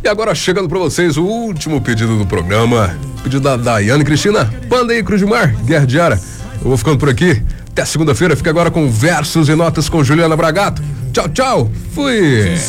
E agora chegando pra vocês o último pedido do programa, pedido da Daiane Cristina, Banda aí, Cruz de Mar, Guerra Diária. Eu vou ficando por aqui, até segunda-feira, fica agora com versos e notas com Juliana Bragato. Tchau, tchau, fui!